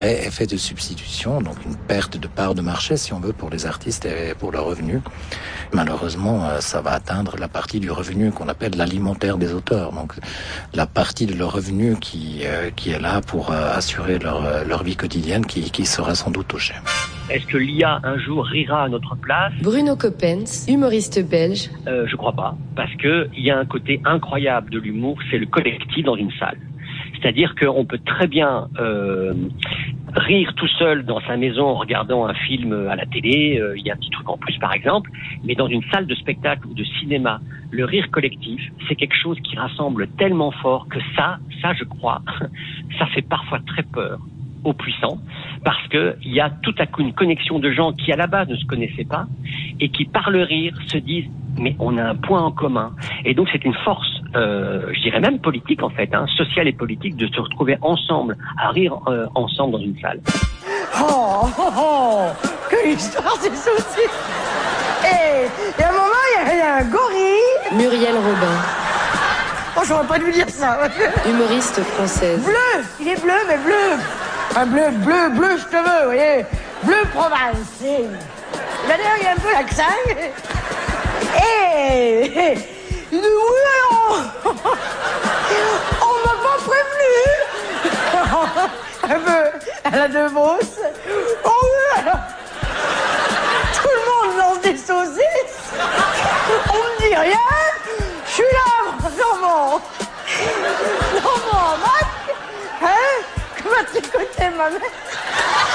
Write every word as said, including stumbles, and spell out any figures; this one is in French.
Effet de substitution, donc une perte de part de marché, si on veut, pour les artistes et pour leurs revenus. Malheureusement, ça va atteindre la partie du revenu qu'on appelle l'alimentaire des auteurs, donc la partie de leur revenu qui, euh, qui est là pour euh, assurer leur, leur vie quotidienne, qui, qui sera sans doute touchée. Est-ce que l'I A un jour rira à notre place? Bruno Coppens, humoriste belge. Euh, je crois pas, parce que il y a un côté incroyable de l'humour, c'est le collectif dans une salle. C'est-à-dire qu'on peut très bien euh, rire tout seul dans sa maison en regardant un film à la télé, euh, il y a un petit truc en plus par exemple, mais dans une salle de spectacle ou de cinéma, le rire collectif, c'est quelque chose qui rassemble tellement fort que ça, ça je crois, ça fait parfois très peur aux puissants, parce que il y a tout à coup une connexion de gens qui à la base ne se connaissaient pas et qui par le rire se disent mais on a un point en commun, et donc c'est une force, euh, je dirais même politique en fait, hein, sociale et politique, de se retrouver ensemble, à rire euh, ensemble dans une salle. Oh, oh, oh, quelle histoire c'est souci. Et il y a un moment, il y, y a un gorille. Muriel Robin. Oh, j'aurais pas dû dire ça. Humoriste française. Bleu, il est bleu, mais bleu. Un bleu, bleu, bleu, je te veux, vous voyez. Bleu Provence. D'ailleurs, il y a un peu l'accent. Et... et oui, alors... on m'a pas prévenu. Un peu à la De Vos. Oh oui, alors... tout le monde lance des saucisses. On me dit rien. Je suis là, Normand. Normand, Mac. Hein? Comment tricoter ma mère?